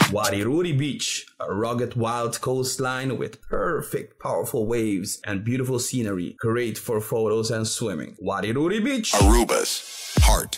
Wairuri Beach, a rugged wild coastline with perfect powerful waves and beautiful scenery, great for photos and swimming. Wairuri Beach, Aruba's heart